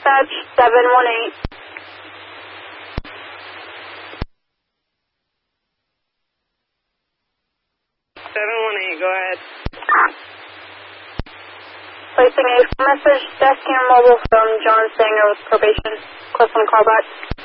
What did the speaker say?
dispatch 718. 718, go ahead. Placing a message, desk and mobile from John Sanger with probation. Close on callback.